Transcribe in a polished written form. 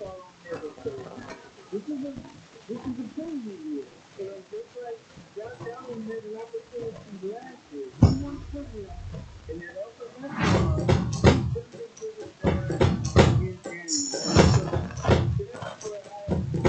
This is a preview year. So just like Josh Allen had an opportunity